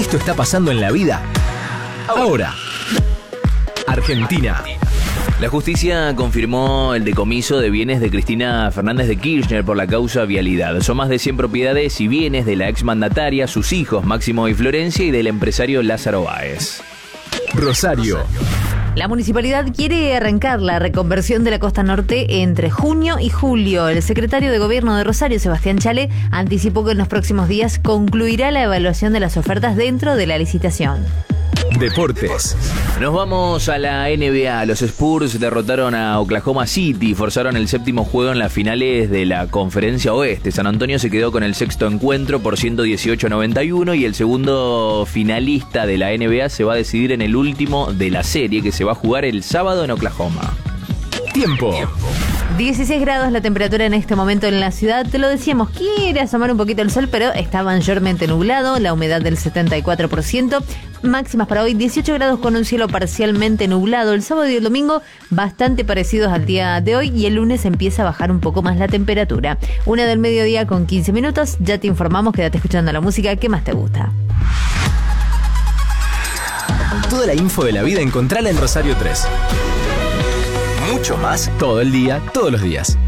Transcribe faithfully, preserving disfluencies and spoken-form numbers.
Esto está pasando en la vida ahora. Argentina. La justicia confirmó el decomiso de bienes de Cristina Fernández de Kirchner por la causa vialidad. Son más de cien propiedades y bienes de la exmandataria, sus hijos Máximo y Florencia y del empresario Lázaro Báez. Rosario. La municipalidad quiere arrancar la reconversión de la costa norte entre junio y julio. El secretario de Gobierno de Rosario, Sebastián Chale, anticipó que en los próximos días concluirá la evaluación de las ofertas dentro de la licitación. Deportes. Nos vamos a la N B A. Los Spurs derrotaron a Oklahoma City y forzaron el séptimo juego en las finales de la Conferencia Oeste. San Antonio se quedó con el sexto encuentro por ciento dieciocho a noventa y uno y el segundo finalista de la N B A se va a decidir en el último de la serie que se va a jugar el sábado en Oklahoma. Tiempo. dieciséis grados la temperatura en este momento en la ciudad. Te lo decíamos, quiere asomar un poquito el sol, pero está mayormente nublado, la humedad del setenta y cuatro por ciento. Máximas para hoy, dieciocho grados con un cielo parcialmente nublado. El sábado y el domingo bastante parecidos al día de hoy y el lunes empieza a bajar un poco más la temperatura. Una del mediodía con quince minutos. Ya te informamos, quédate escuchando la música que más te gusta. Toda la info de la vida encontrala en Rosario tres. Mucho más todo el día, todos los días.